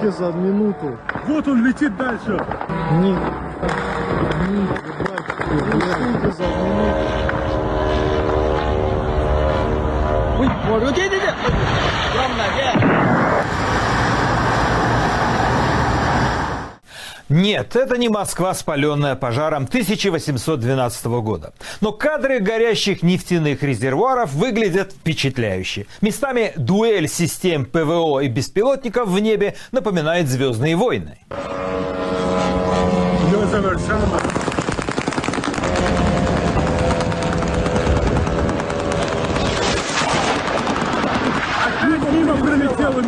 Рисуйте за минуту. Вот он летит дальше. Нет. Рисуйте за минуту. Нет, это не Москва, спаленная пожаром 1812 года. Но кадры горящих нефтяных резервуаров выглядят впечатляюще. Местами дуэль систем ПВО и беспилотников в небе напоминает «Звездные войны». Мимо пролетело.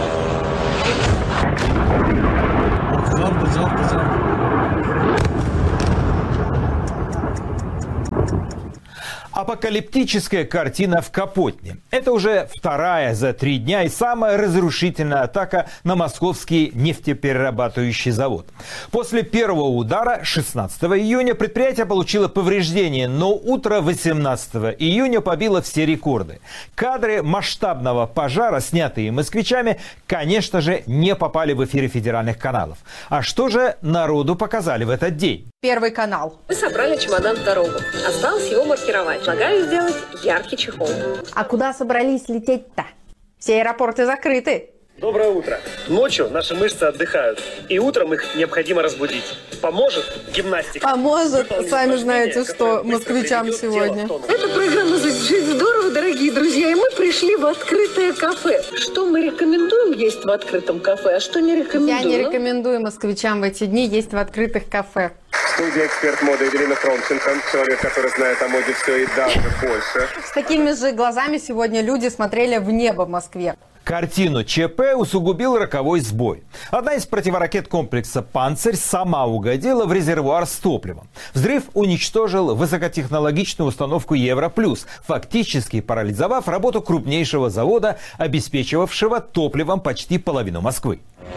Апокалиптическая картина в Капотне. Это уже вторая за 3 дня и самая разрушительная атака на московский нефтеперерабатывающий завод. После первого удара 16 июня предприятие получило повреждения, но утро 18 июня побило все рекорды. Кадры масштабного пожара, снятые москвичами, конечно же, не попали в эфиры федеральных каналов. А что же народу показали в этот день? Первый канал. Мы собрали чемодан в дорогу. Осталось его маркировать. Предлагаю сделать яркий чехол. А куда собрались лететь-то? Все аэропорты закрыты. Доброе утро. Ночью наши мышцы отдыхают, и утром их необходимо разбудить. Поможет гимнастика. Поможет. Сами знаете, что москвичам сегодня. Это программа «Жить здорово», дорогие друзья, и мы пришли в открытое кафе. Что мы рекомендуем есть в открытом кафе, а что не рекомендуем? Я не рекомендую москвичам в эти дни есть в открытых кафе. Студия «Эксперт моды» Еленина Фромченко. Человек, который знает о моде все и даже больше. С такими же глазами сегодня люди смотрели в небо в Москве. Картину ЧП усугубил роковой сбой. Одна из противоракет комплекса «Панцирь» сама угодила в резервуар с топливом. Взрыв уничтожил высокотехнологичную установку «Европлюс», фактически парализовав работу крупнейшего завода, обеспечивавшего топливом почти половину Москвы.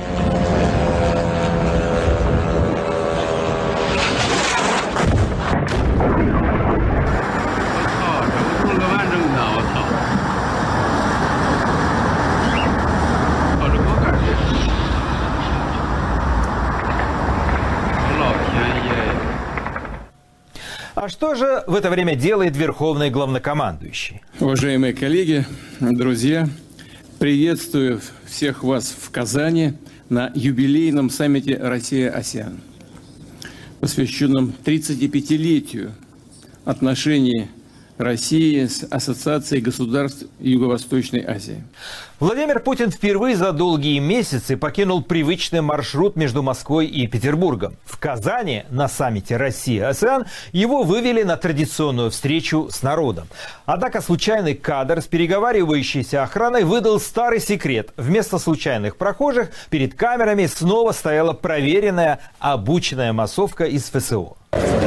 А что же в это время делает верховный главнокомандующий? Уважаемые коллеги, друзья, приветствую всех вас в Казани на юбилейном саммите «Россия-АСЕАН», посвященном 35-летию отношений России с Ассоциацией государств Юго-Восточной Азии. Владимир Путин впервые за долгие месяцы покинул привычный маршрут между Москвой и Петербургом. В Казани на саммите Россия-АСЕАН его вывели на традиционную встречу с народом. Однако случайный кадр с переговаривающейся охраной выдал старый секрет. Вместо случайных прохожих перед камерами снова стояла проверенная, обученная массовка из ФСО.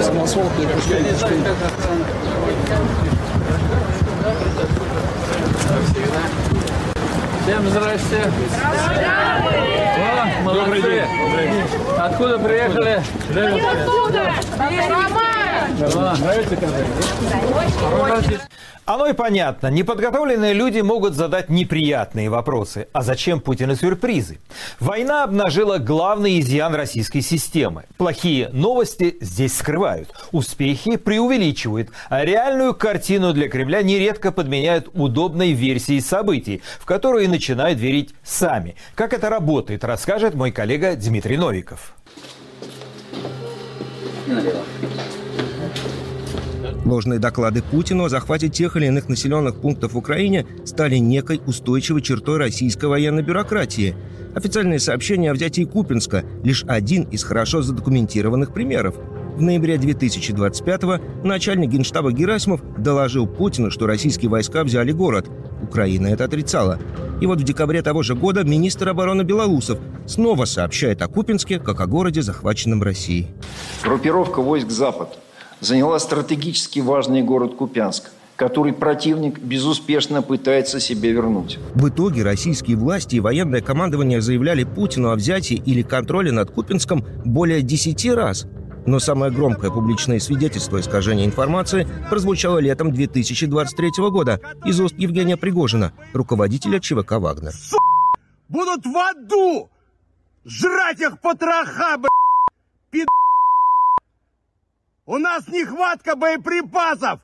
Всем здрасте. О, молодцы. Добрый день. Откуда приехали? Оттуда! Нравится Казань? Оно и понятно. Неподготовленные люди могут задать неприятные вопросы. А зачем Путину сюрпризы? Война обнажила главный изъян российской системы. Плохие новости здесь скрывают. Успехи преувеличивают. А реальную картину для Кремля нередко подменяют удобной версией событий, в которые начинают верить сами. Как это работает, расскажет мой коллега Дмитрий Новиков. Ложные доклады Путину о захвате тех или иных населенных пунктов в Украине стали некой устойчивой чертой российской военной бюрократии. Официальные сообщения о взятии Купянска – лишь один из хорошо задокументированных примеров. В ноябре 2025-го начальник Генштаба Герасимов доложил Путину, что российские войска взяли город. Украина это отрицала. И вот в декабре того же года министр обороны Белоусов снова сообщает о Купянске как о городе, захваченном Россией. Группировка войск «Запад» заняла стратегически важный город Купянск, который противник безуспешно пытается себе вернуть. В итоге российские власти и военное командование заявляли Путину о взятии или контроле над Купянском более 10 раз. Но самое громкое публичное свидетельство искажения информации прозвучало летом 2023 года из уст Евгения Пригожина, руководителя ЧВК «Вагнер». Будут в аду! Жрать их потроха, пид... У нас нехватка боеприпасов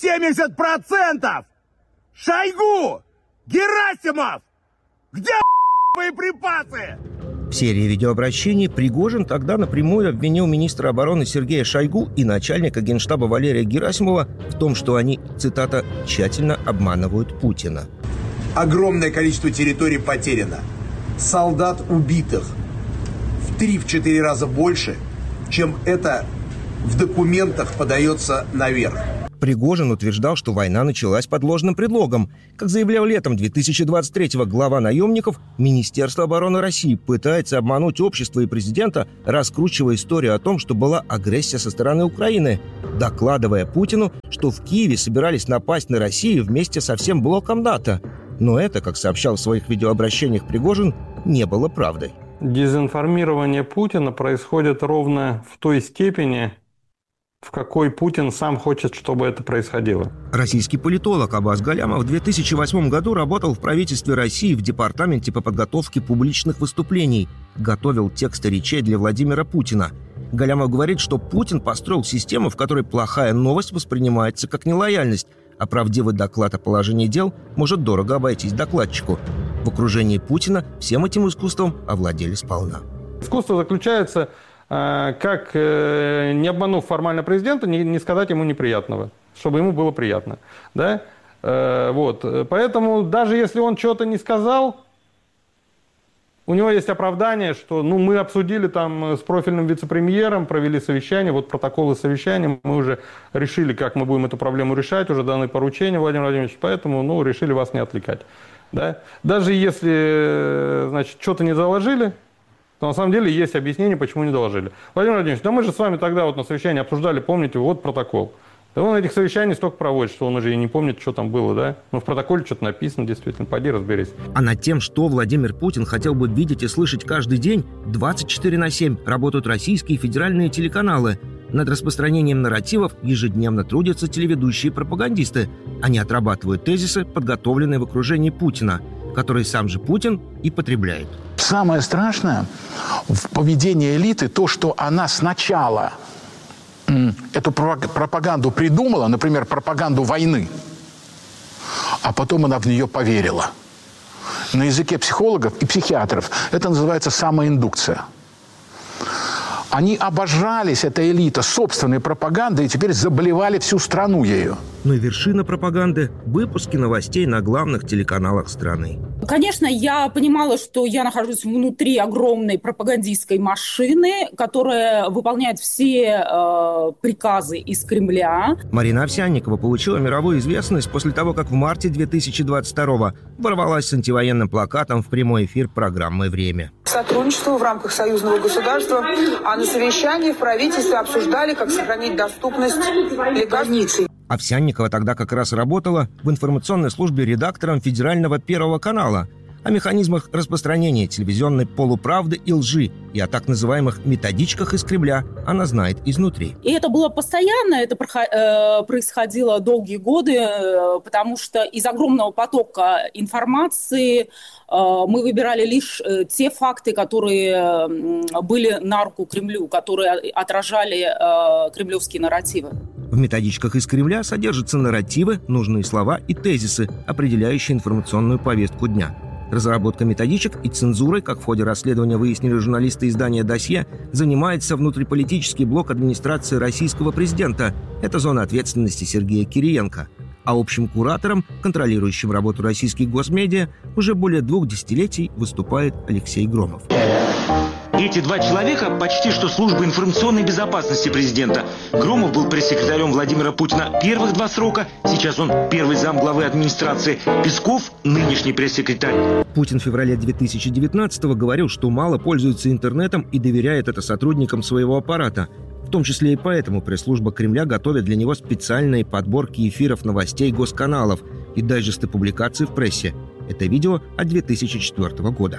70%! Шойгу! Герасимов! Где боеприпасы? В серии видеообращений Пригожин тогда напрямую обвинил министра обороны Сергея Шойгу и начальника Генштаба Валерия Герасимова в том, что они, цитата, «тщательно обманывают Путина». Огромное количество территорий потеряно. Солдат убитых в 3-4 раза больше, чем это в документах подается наверх. Пригожин утверждал, что война началась под ложным предлогом. Как заявлял летом 2023-го глава наемников, Министерство обороны России пытается обмануть общество и президента, раскручивая историю о том, что была агрессия со стороны Украины, докладывая Путину, что в Киеве собирались напасть на Россию вместе со всем блоком НАТО. Но это, как сообщал в своих видеообращениях Пригожин, не было правдой. Дезинформирование Путина происходит ровно в той степени, в какой Путин сам хочет, чтобы это происходило. Российский политолог Аббас Галямов в 2008 году работал в правительстве России в департаменте по подготовке публичных выступлений, готовил тексты речей для Владимира Путина. Галямов говорит, что Путин построил систему, в которой плохая новость воспринимается как нелояльность, а правдивый доклад о положении дел может дорого обойтись докладчику. В окружении Путина всем этим искусством овладели сполна. Искусство заключается, как, не обманув формально президента, не сказать ему неприятного, чтобы ему было приятно. Да? Вот. Поэтому даже если он что-то не сказал, у него есть оправдание, что мы обсудили там с профильным вице-премьером, провели совещание, вот протоколы совещания, мы уже решили, как мы будем эту проблему решать, уже даны поручения, Владимир Владимирович, поэтому решили вас не отвлекать. Да? Даже если, значит, что-то не заложили, то на самом деле есть объяснение, почему не доложили. Владимир Владимирович, да мы же с вами тогда вот на совещании обсуждали, помните, вот протокол. Да он этих совещаний столько проводит, что он уже и не помнит, что там было, да? В протоколе что-то написано, действительно, пойди разберись. А над тем, что Владимир Путин хотел бы видеть и слышать каждый день, 24/7 работают российские федеральные телеканалы. Над распространением нарративов ежедневно трудятся телеведущие пропагандисты. Они отрабатывают тезисы, подготовленные в окружении Путина, которые сам же Путин и потребляет. Самое страшное в поведении элиты то, что она сначала эту пропаганду придумала, например, пропаганду войны, а потом она в нее поверила. На языке психологов и психиатров это называется самоиндукция. Они обожались, эта элита, собственной пропагандой, и теперь заболевали всю страну ею. Но и вершина пропаганды – выпуски новостей на главных телеканалах страны. Конечно, я понимала, что я нахожусь внутри огромной пропагандистской машины, которая выполняет все приказы из Кремля. Марина Овсянникова получила мировую известность после того, как в марте 2022-го ворвалась с антивоенным плакатом в прямой эфир программы «Время». Сотрудничество в рамках союзного государства, а на совещании в правительстве обсуждали, как сохранить доступность лекарств. Овсянникова тогда как раз работала в информационной службе редактором федерального Первого канала. О механизмах распространения телевизионной полуправды и лжи и о так называемых методичках из Кремля она знает изнутри. И это было постоянно, это происходило долгие годы, потому что из огромного потока информации мы выбирали лишь те факты, которые были на руку Кремлю, которые отражали кремлевские нарративы. В методичках из Кремля содержатся нарративы, нужные слова и тезисы, определяющие информационную повестку дня. Разработка методичек и цензурой, как в ходе расследования выяснили журналисты издания «Досье», занимается внутриполитический блок администрации российского президента. Это зона ответственности Сергея Кириенко. А общим куратором, контролирующим работу российских госмедиа, уже более 2 десятилетий выступает Алексей Громов. Эти 2 человека почти что служба информационной безопасности президента. Громов был пресс-секретарем Владимира Путина первых 2 срока, сейчас он первый замглавы администрации. Песков – нынешний пресс-секретарь. Путин в феврале 2019-го говорил, что мало пользуется интернетом и доверяет это сотрудникам своего аппарата. В том числе и поэтому пресс-служба Кремля готовит для него специальные подборки эфиров новостей госканалов и дайджесты публикаций в прессе. Это видео от 2004 года.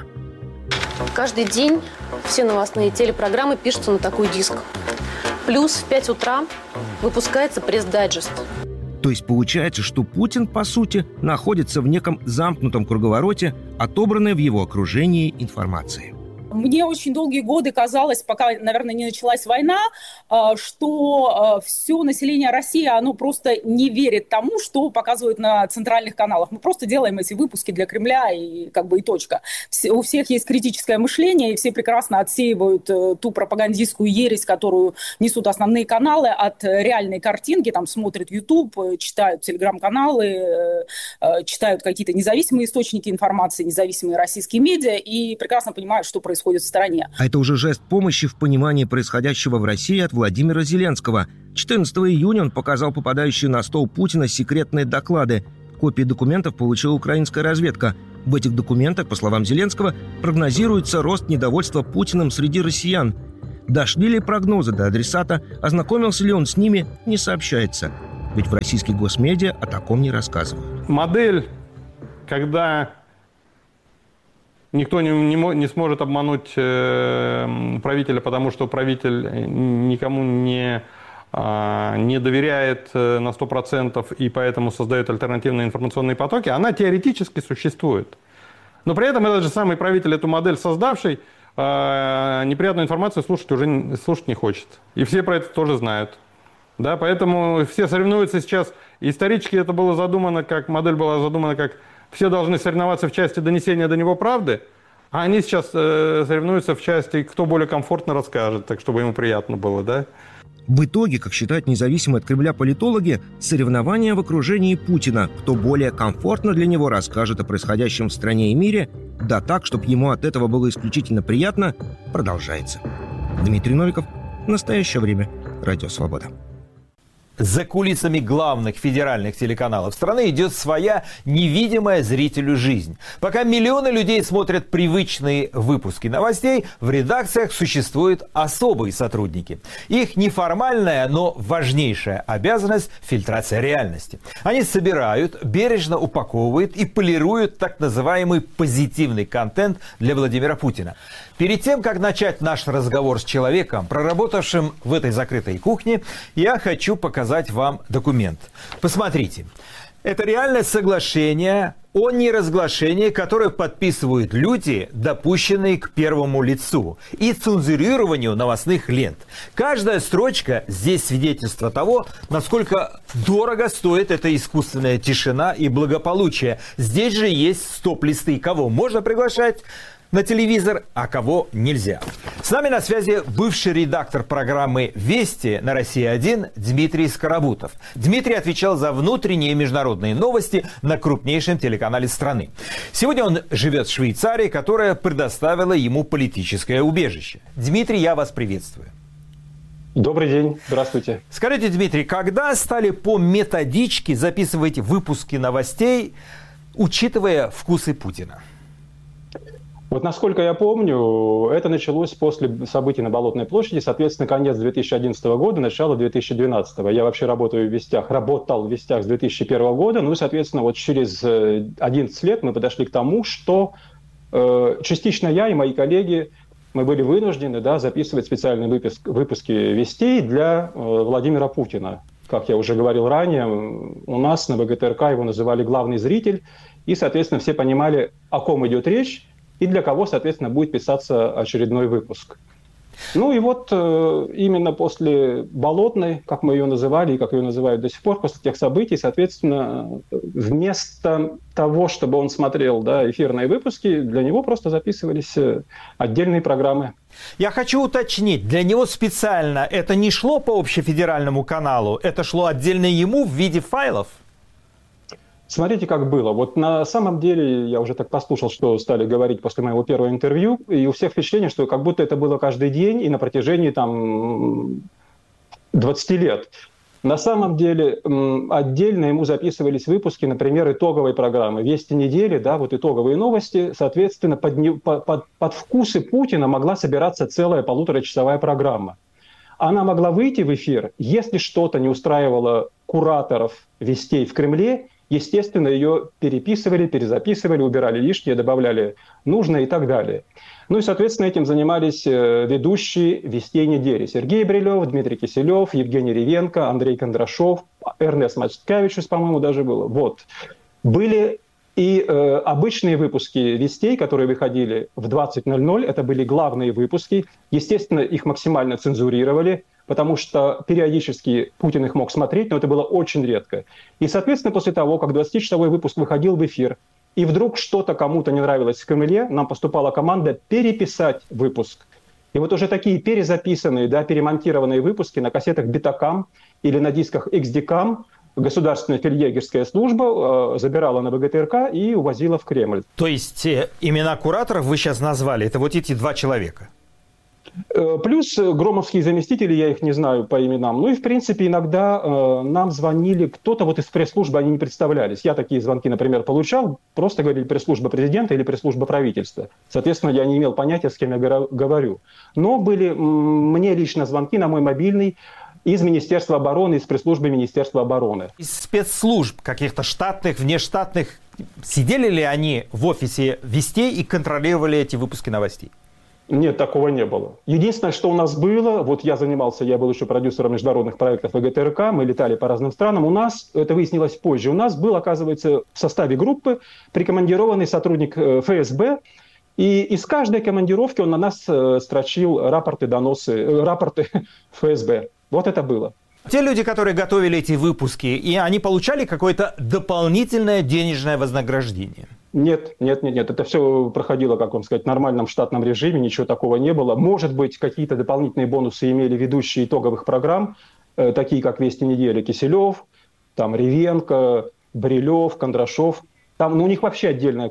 Каждый день все новостные телепрограммы пишутся на такой диск. Плюс в 5 утра выпускается пресс-дайджест. То есть получается, что Путин, по сути, находится в неком замкнутом круговороте, отобранной в его окружении информации. Мне очень долгие годы казалось, пока, наверное, не началась война, что все население России, оно просто не верит тому, что показывают на центральных каналах. Мы просто делаем эти выпуски для Кремля и как бы и точка. У всех есть критическое мышление, и все прекрасно отсеивают ту пропагандистскую ересь, которую несут основные каналы от реальной картинки, там смотрят YouTube, читают телеграм-каналы, читают какие-то независимые источники информации, независимые российские медиа и прекрасно понимают, что происходит в стране. А это уже жест помощи в понимании происходящего в России от Владимира Зеленского. 14 июня он показал попадающие на стол Путина секретные доклады. Копии документов получила украинская разведка. В этих документах, по словам Зеленского, прогнозируется рост недовольства Путиным среди россиян. Дошли ли прогнозы до адресата, ознакомился ли он с ними, не сообщается. Ведь в российских госмедиа о таком не рассказывают. Модель, когда никто не сможет обмануть правителя, потому что правитель никому не доверяет на 100% и поэтому создает альтернативные информационные потоки, она теоретически существует. Но при этом этот же самый правитель, эту модель создавший, неприятную информацию слушать не хочет. И все про это тоже знают. Да, поэтому все соревнуются сейчас. Исторически это было задумано, как модель была задумана, как все должны соревноваться в части донесения до него правды, а они сейчас соревнуются в части, кто более комфортно расскажет, так чтобы ему приятно было, да? В итоге, как считают независимые от Кремля политологи, соревнования в окружении Путина, кто более комфортно для него расскажет о происходящем в стране и мире, да так, чтобы ему от этого было исключительно приятно, продолжается. Дмитрий Новиков. Настоящее время. Радио Свобода. За кулисами главных федеральных телеканалов страны идет своя невидимая зрителю жизнь. Пока миллионы людей смотрят привычные выпуски новостей, в редакциях существуют особые сотрудники. Их неформальная, но важнейшая обязанность – фильтрация реальности. Они собирают, бережно упаковывают и полируют так называемый позитивный контент для Владимира Путина. Перед тем, как начать наш разговор с человеком, проработавшим в этой закрытой кухне, я хочу показать вам документ. Посмотрите. Это реальное соглашение о неразглашении, которое подписывают люди, допущенные к первому лицу, и цензурированию новостных лент. Каждая строчка здесь свидетельство того, насколько дорого стоит эта искусственная тишина и благополучие. Здесь же есть стоп-листы, кого можно приглашать на телевизор, а кого нельзя. С нами на связи бывший редактор программы «Вести» на «Россия-1» Дмитрий Скоробутов. Дмитрий отвечал за внутренние и международные новости на крупнейшем телеканале страны. Сегодня он живет в Швейцарии, которая предоставила ему политическое убежище. Дмитрий, я вас приветствую. Добрый день, здравствуйте. Скажите, Дмитрий, когда стали по методичке записывать выпуски новостей, учитывая вкусы Путина? Вот насколько я помню, это началось после событий на Болотной площади, соответственно, конец 2011 года, начало 2012. Я вообще работал в «Вестях» с 2001 года, ну и, соответственно, вот через 11 лет мы подошли к тому, что частично я и мои коллеги, мы были вынуждены, да, записывать специальные выпуски «Вестей» для Владимира Путина. Как я уже говорил ранее, у нас на ВГТРК его называли «главный зритель», и, соответственно, все понимали, о ком идет речь, и для кого, соответственно, будет писаться очередной выпуск. Ну и вот именно после Болотной, как мы ее называли и как ее называют до сих пор, после тех событий, соответственно, вместо того, чтобы он смотрел, да, эфирные выпуски, для него просто записывались отдельные программы. Я хочу уточнить, для него специально это не шло по общефедеральному каналу, это шло отдельно ему в виде файлов? Смотрите, как было. Вот на самом деле, я уже так послушал, что стали говорить после моего первого интервью, и у всех впечатление, что как будто это было каждый день и на протяжении там 20 лет. На самом деле, отдельно ему записывались выпуски, например, итоговой программы «Вести недели», да, вот итоговые новости. Соответственно, под вкусы Путина могла собираться целая 1,5-часовая программа. Она могла выйти в эфир, если что-то не устраивало кураторов «Вестей» в Кремле. Естественно, ее переписывали, перезаписывали, убирали лишнее, добавляли нужное и так далее. Ну и, соответственно, этим занимались ведущие «Вестей недели». Сергей Брилев, Дмитрий Киселев, Евгений Ревенко, Андрей Кондрашов, Эрнест Мацкевичус, по-моему, даже было. Вот. Были И обычные выпуски «Вестей», которые выходили в 20:00, это были главные выпуски. Естественно, их максимально цензурировали, потому что периодически Путин их мог смотреть, но это было очень редко. И, соответственно, после того, как 20-часовой выпуск выходил в эфир, и вдруг что-то кому-то не нравилось в Кремле, нам поступала команда переписать выпуск. И вот уже такие перезаписанные, да, перемонтированные выпуски на кассетах Betacam или на дисках XDCAM государственная фельдъегерская служба забирала на ВГТРК и увозила в Кремль. То есть имена кураторов вы сейчас назвали, это вот эти 2 человека? Плюс громовские заместители, я их не знаю по именам. Ну и, в принципе, иногда нам звонили кто-то вот из пресс-службы, они не представлялись. Я такие звонки, например, получал, просто говорили пресс-служба президента или пресс-служба правительства. Соответственно, я не имел понятия, с кем я говорю. Но были мне лично звонки на мой мобильный из Министерства обороны, из пресс-службы Министерства обороны. Из спецслужб каких-то штатных, внештатных, сидели ли они в офисе Вестей и контролировали эти выпуски новостей? Нет, такого не было. Единственное, что у нас было, вот я был еще продюсером международных проектов ВГТРК, мы летали по разным странам, у нас, это выяснилось позже, у нас был, оказывается, в составе группы прикомандированный сотрудник ФСБ, и из каждой командировки он на нас строчил рапорты ФСБ. Вот это было. Те люди, которые готовили эти выпуски, и они получали какое-то дополнительное денежное вознаграждение? Нет. Это все проходило, как вам сказать, в нормальном штатном режиме, ничего такого не было. Может быть, какие-то дополнительные бонусы имели ведущие итоговых программ, такие как «Вести недели» Киселев, там Ревенко, Брилев, Кондрашов. Там, у них вообще отдельная,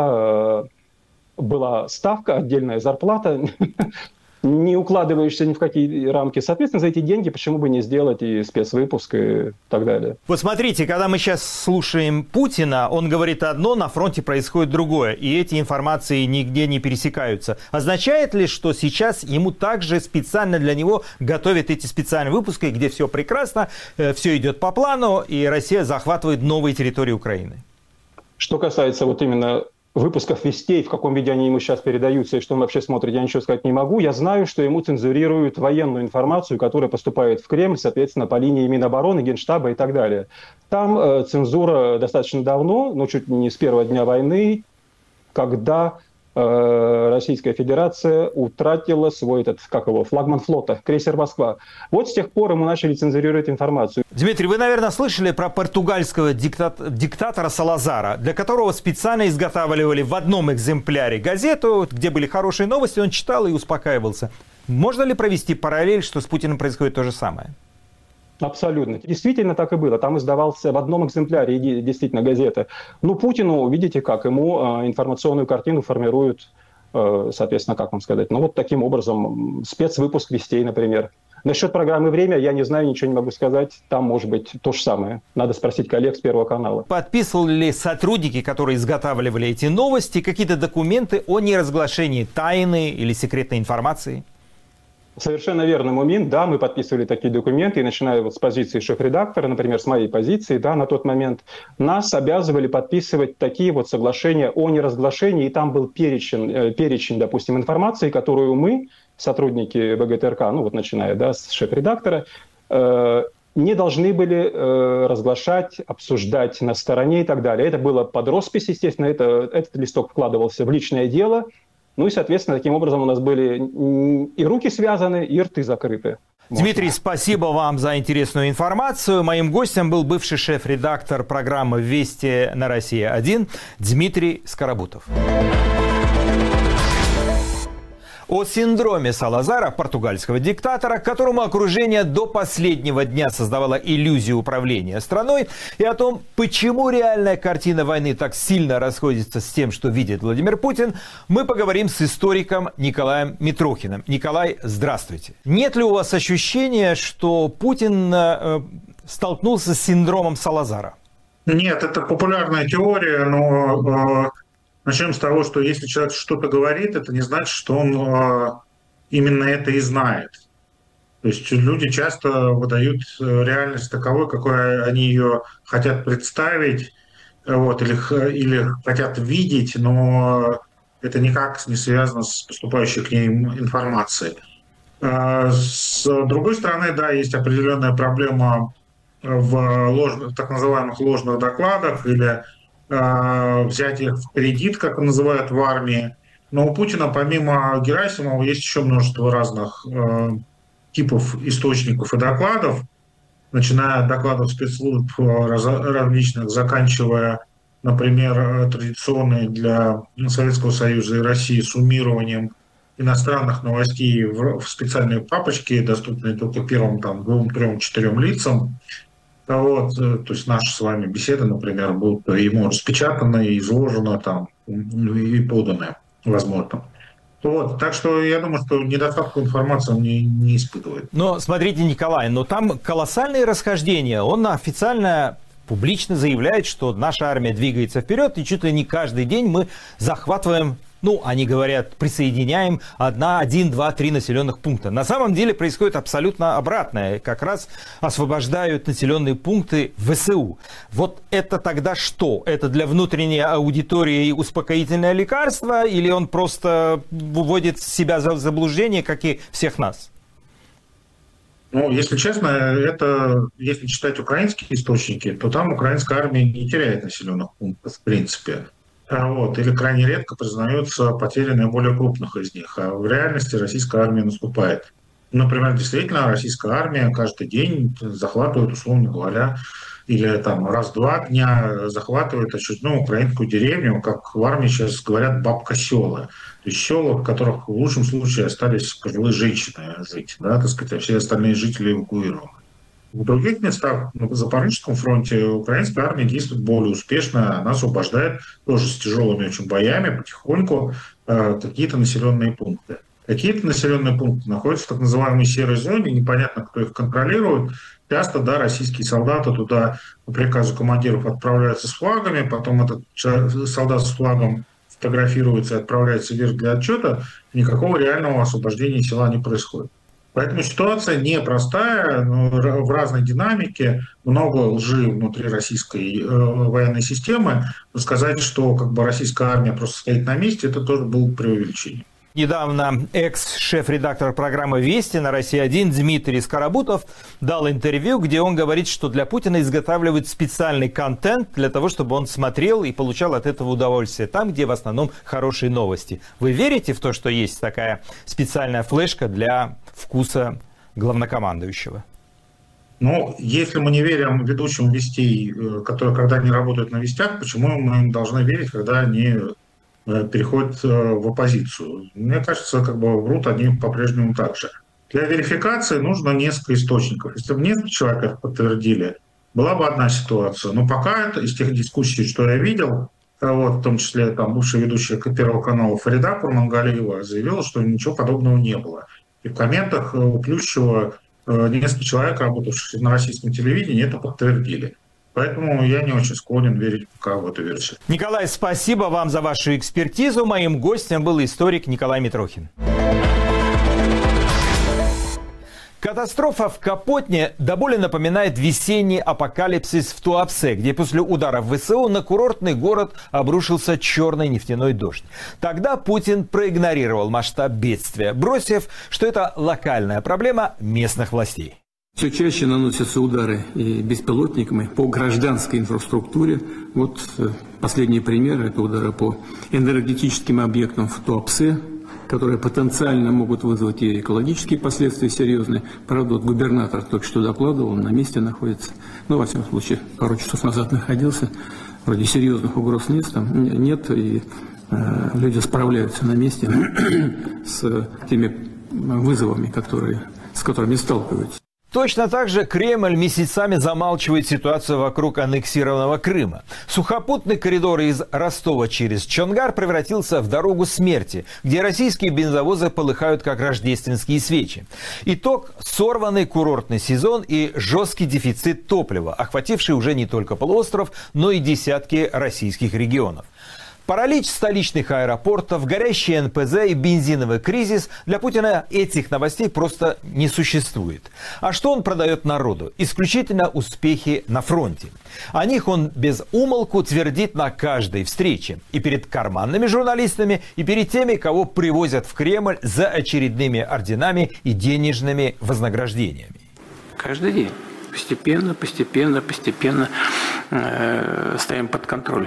была ставка, отдельная зарплата, не укладываешься ни в какие рамки. Соответственно, за эти деньги почему бы не сделать и спецвыпуск и так далее. Вот смотрите, когда мы сейчас слушаем Путина, он говорит одно, на фронте происходит другое, и эти информации нигде не пересекаются. Означает ли, что сейчас ему также специально для него готовят эти специальные выпуски, где все прекрасно, все идет по плану, и Россия захватывает новые территории Украины? Что касается вот именно выпусков «Вестей», в каком виде они ему сейчас передаются и что он вообще смотрит, я ничего сказать не могу. Я знаю, что ему цензурируют военную информацию, которая поступает в Кремль, соответственно, по линии Минобороны, Генштаба и так далее. Там цензура достаточно давно, чуть не с первого дня войны, когда Российская Федерация утратила свой флагман флота, крейсер «Москва». Вот с тех пор ему начали цензурировать информацию. Дмитрий, вы, наверное, слышали про португальского диктатора Салазара, для которого специально изготавливали в одном экземпляре газету, где были хорошие новости, он читал и успокаивался. Можно ли провести параллель, что с Путиным происходит то же самое? Абсолютно. Действительно так и было. Там издавался в одном экземпляре действительно газета. Путину, видите как, ему информационную картину формируют, соответственно, как вам сказать, вот таким образом спецвыпуск «Вестей», например. Насчет программы «Время» я не знаю, ничего не могу сказать. Там может быть то же самое. Надо спросить коллег с Первого канала. Подписывали ли сотрудники, которые изготавливали эти новости, какие-то документы о неразглашении тайны или секретной информации? Совершенно верный момент. Да, мы подписывали такие документы, и начиная с позиции шеф-редактора, например, с моей позиции, да, на тот момент нас обязывали подписывать такие соглашения о неразглашении, и там был перечень, допустим, информации, которую мы, сотрудники ВГТРК, начиная, с шеф-редактора, не должны были разглашать, обсуждать на стороне и так далее. Это было под роспись, естественно, этот листок вкладывался в личное дело. И, соответственно, таким образом у нас были и руки связаны, и рты закрыты. Дмитрий, спасибо вам за интересную информацию. Моим гостем был бывший шеф-редактор программы «Вести на Россия-1» Дмитрий Скоробутов. О синдроме Салазара, португальского диктатора, которому окружение до последнего дня создавало иллюзию управления страной, и о том, почему реальная картина войны так сильно расходится с тем, что видит Владимир Путин, мы поговорим с историком Николаем Митрохиным. Николай, здравствуйте. Нет ли у вас ощущения, что Путин столкнулся с синдромом Салазара? Нет, это популярная теория, но... Начнем с того, что если человек что-то говорит, это не значит, что он именно это и знает. То есть люди часто выдают реальность таковой, какой они ее хотят представить, или хотят видеть, но это никак не связано с поступающей к ним информацией. С другой стороны, да, есть определенная проблема в так называемых ложных докладах или взять их в кредит, как называют в армии. Но у Путина помимо Герасимова есть еще множество разных типов источников и докладов, начиная от докладов спецслужб различных, заканчивая, например, традиционной для Советского Союза и России суммированием иностранных новостей в специальные папочки, доступные только первым, там, 2, 3, 4 лицам. Вот, то есть наши с вами беседы, например, будут ему распечатаны, изложены там, и поданы, возможно. Вот, так что я думаю, что недостатку информации он не испытывает. Но смотрите, Николай, но там колоссальные расхождения. Он официально публично заявляет, что наша армия двигается вперед, и чуть ли не каждый день мы захватываем, ну, они говорят, присоединяем 1, 2, 3 населенных пункта. На самом деле происходит абсолютно обратное. Как раз освобождают населенные пункты ВСУ. Вот это тогда что? Это для внутренней аудитории успокоительное лекарство? Или он просто вводит себя в заблуждение, как и всех нас? Ну, если честно, это, если читать украинские источники, то там украинская армия не теряет населенных пунктов, в принципе. Вот, или крайне редко признаются потери наиболее крупных из них. А в реальности российская армия наступает. Например, действительно, российская армия каждый день захватывает, условно говоря, или там раз в 2 дня захватывает очередную украинскую деревню, как в армии сейчас говорят, бабка-села. То есть села, в которых в лучшем случае остались пожилые женщины жить, да, так сказать, а все остальные жители эвакуированы. В других местах, на Запорожском фронте, украинская армия действует более успешно, она освобождает тоже с тяжелыми очень боями потихоньку какие-то населенные пункты. Какие-то населенные пункты находятся в так называемой серой зоне, непонятно, кто их контролирует. Часто, да, российские солдаты туда по приказу командиров отправляются с флагами, потом этот солдат с флагом фотографируется и отправляется вверх для отчета, никакого реального освобождения села не происходит. Поэтому ситуация непростая, в разной динамике, много лжи внутри российской военной системы. Но сказать, что как бы российская армия просто стоит на месте, это тоже было преувеличение. Недавно экс-шеф-редактор программы «Вести» на Россия-1 Дмитрий Скоробутов дал интервью, где он говорит, что для Путина изготавливают специальный контент для того, чтобы он смотрел и получал от этого удовольствие. Там, где в основном хорошие новости. Вы верите в то, что есть такая специальная флешка для вкуса главнокомандующего? Ну, если мы не верим ведущим «Вестей», которые когда они работают на «Вестях», почему мы им должны верить, когда они переходят в оппозицию? Мне кажется, как бы врут они по-прежнему так же. Для верификации нужно несколько источников. Если бы несколько человек это подтвердили, была бы одна ситуация. Но пока это из тех дискуссий, что я видел, вот, в том числе там бывшая ведущая Первого канала Фарида Курмангалиева заявила, что ничего подобного не было. И в комментах у Плющева несколько человек, работавших на российском телевидении, это подтвердили. Поэтому я не очень склонен верить пока в эту версию. Николай, спасибо вам за вашу экспертизу. Моим гостем был историк Николай Митрохин. Катастрофа в Капотне до боли напоминает весенний апокалипсис в Туапсе, где после ударов ВСУ на курортный город обрушился черный нефтяной дождь. Тогда Путин проигнорировал масштаб бедствия, бросив, что это локальная проблема местных властей. Все чаще наносятся удары и беспилотниками по гражданской инфраструктуре. Вот последний пример – это удары по энергетическим объектам в Туапсе, которые потенциально могут вызвать и экологические последствия серьезные. Правда, вот губернатор только что докладывал, он на месте находится. Ну, во всяком случае, пару часов назад находился. Вроде серьезных угроз нет, и люди справляются на месте с теми вызовами, с которыми сталкиваются. Точно так же Кремль месяцами замалчивает ситуацию вокруг аннексированного Крыма. Сухопутный коридор из Ростова через Чонгар превратился в дорогу смерти, где российские бензовозы полыхают как рождественские свечи. Итог – сорванный курортный сезон и жесткий дефицит топлива, охвативший уже не только полуостров, но и десятки российских регионов. Паралич столичных аэропортов, горящий НПЗ и бензиновый кризис – для Путина этих новостей просто не существует. А что он продает народу? Исключительно успехи на фронте. О них он без умолку твердит на каждой встрече. И перед карманными журналистами, и перед теми, кого привозят в Кремль за очередными орденами и денежными вознаграждениями. Каждый день. Постепенно ставим под контроль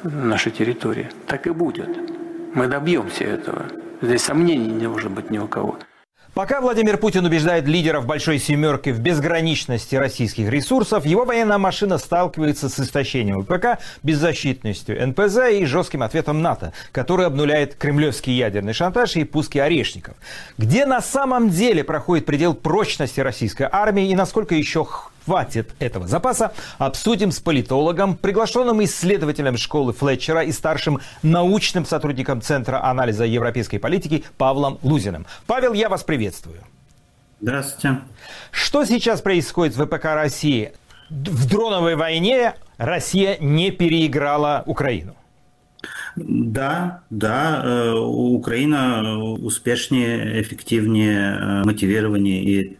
нашей территории. Так и будет. Мы добьемся этого. Здесь сомнений не может быть ни у кого. Пока Владимир Путин убеждает лидеров Большой Семерки в безграничности российских ресурсов, его военная машина сталкивается с истощением ВПК, беззащитностью НПЗ и жестким ответом НАТО, который обнуляет кремлевский ядерный шантаж и пуски орешников. Где на самом деле проходит предел прочности российской армии и насколько еще хватит этого запаса, обсудим с политологом, приглашенным исследователем школы Флетчера и старшим научным сотрудником Центра анализа европейской политики Павлом Лузиным. Павел, я вас приветствую. Здравствуйте. Что сейчас происходит в ВПК России? В дроновой войне Россия не переиграла Украину. Да, Украина успешнее, эффективнее, мотивированнее и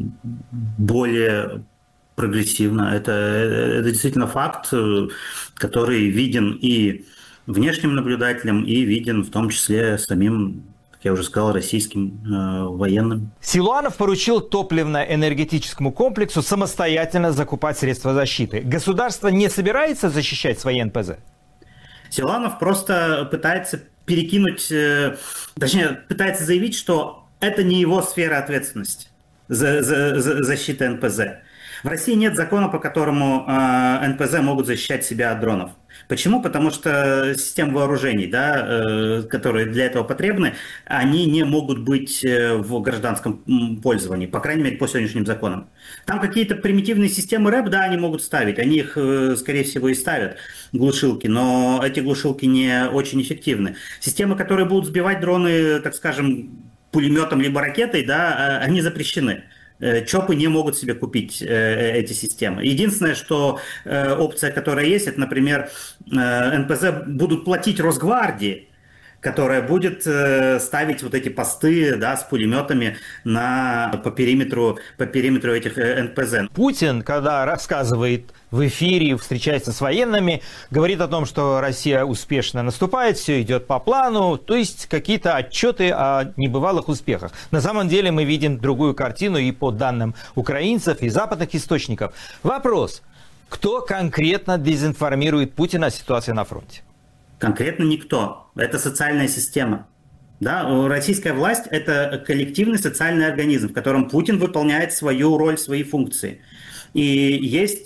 более прогрессивно. Это действительно факт, который виден и внешним наблюдателям, и виден в том числе самим, как я уже сказал, российским военным. Силуанов поручил топливно-энергетическому комплексу самостоятельно закупать средства защиты. Государство не собирается защищать свои НПЗ? Силуанов просто пытается перекинуть, точнее, пытается заявить, что это не его сфера ответственности за защиту НПЗ. В России нет закона, по которому НПЗ могут защищать себя от дронов. Почему? Потому что системы вооружений, которые для этого потребны, они не могут быть в гражданском пользовании, по крайней мере, по сегодняшним законам. Там какие-то примитивные системы РЭП, они могут ставить, они их, скорее всего, и ставят, глушилки, но эти глушилки не очень эффективны. Системы, которые будут сбивать дроны, так скажем, пулеметом либо ракетой, они запрещены. ЧОПы не могут себе купить эти системы. Единственное, что опция, которая есть, это, например, НПЗ будут платить Росгвардии, которая будет ставить вот эти посты с пулеметами по периметру этих НПЗ. Путин, когда рассказывает в эфире, встречается с военными, говорит о том, что Россия успешно наступает, все идет по плану, то есть какие-то отчеты о небывалых успехах. На самом деле мы видим другую картину и по данным украинцев и западных источников. Вопрос: кто конкретно дезинформирует Путина о ситуации на фронте? Конкретно никто. Это социальная система. Российская власть – это коллективный социальный организм, в котором Путин выполняет свою роль, свои функции. И есть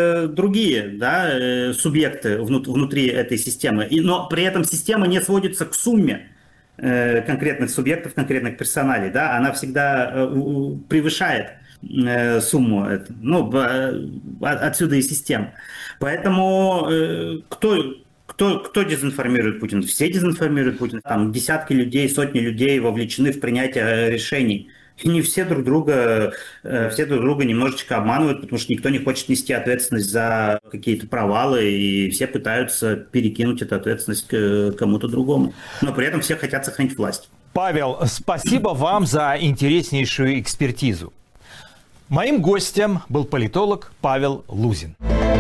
другие субъекты внутри этой системы. Но при этом система не сводится к сумме конкретных субъектов, конкретных персоналей. Она всегда превышает сумму. Отсюда и система. Поэтому кто дезинформирует Путина? Все дезинформируют Путина. Там десятки людей, сотни людей вовлечены в принятие решений. И не все друг друга немножечко обманывают, потому что никто не хочет нести ответственность за какие-то провалы, и все пытаются перекинуть эту ответственность кому-то другому. Но при этом все хотят сохранить власть. Павел, спасибо вам за интереснейшую экспертизу. Моим гостем был политолог Павел Лузин.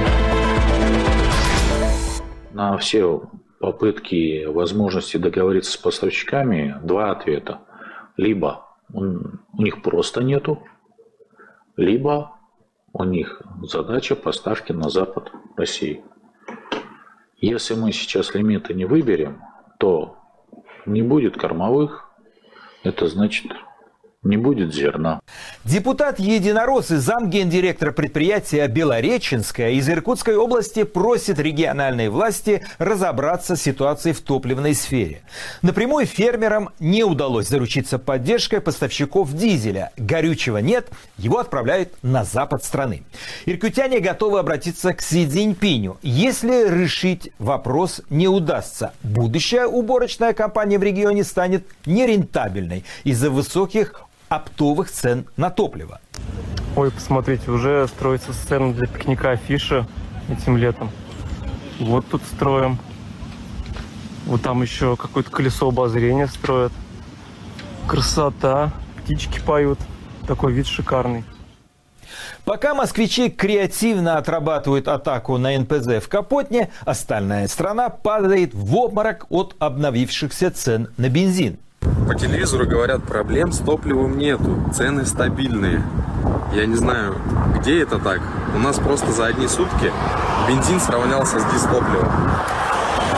На все попытки, возможности договориться с поставщиками два ответа. Либо у них просто нету, либо у них задача поставки на запад России. Если мы сейчас лимиты не выберем, то не будет кормовых, это значит, не будет зерна. Депутат-единорос и замгендиректора предприятия «Белореченское» из Иркутской области просит региональные власти разобраться с ситуацией в топливной сфере. Напрямую фермерам не удалось заручиться поддержкой поставщиков дизеля. Горючего нет, его отправляют на запад страны. Иркутяне готовы обратиться к Си Цзиньпиню. Если решить вопрос не удастся, будущая уборочная кампания в регионе станет нерентабельной из-за высоких оптовых цен на топливо. Ой, посмотрите, уже строится сцена для пикника афиша этим летом. Вот тут строим. Вот там еще какое-то колесо обозрения строят. Красота. Птички поют. Такой вид шикарный. Пока москвичи креативно отрабатывают атаку на НПЗ в Капотне, остальная страна падает в обморок от обновившихся цен на бензин. По телевизору говорят, проблем с топливом нету, цены стабильные. Я не знаю, где это так. У нас просто за одни сутки бензин сравнялся с дизтопливом.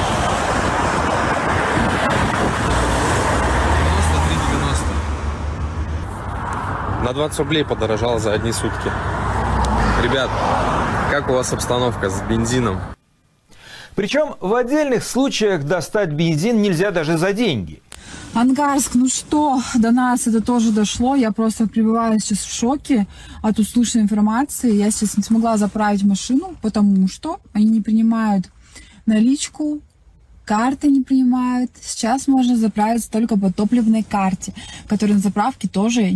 На 20 рублей подорожало за одни сутки. Ребят, как у вас обстановка с бензином? Причем в отдельных случаях достать бензин нельзя даже за деньги. Ангарск, ну что, до нас это тоже дошло. Я просто пребываю сейчас в шоке от услышанной информации. Я сейчас не смогла заправить машину, потому что они не принимают наличку, карты не принимают. Сейчас можно заправиться только по топливной карте, которая на заправке тоже